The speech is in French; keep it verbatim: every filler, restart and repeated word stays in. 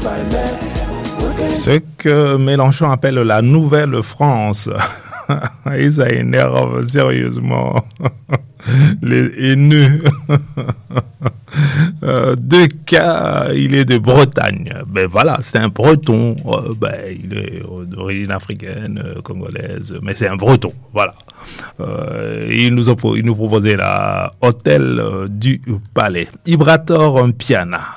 Ce que Mélenchon appelle la nouvelle France. Et ça énerve sérieusement les haineux. euh, deux cas, il est de Bretagne. Ben voilà, c'est un breton. Euh, ben, il est d'origine africaine, euh, congolaise, mais c'est un breton. Voilà. Euh, il, nous a, il nous proposait la Hôtel du Palais. Ibrator Piana.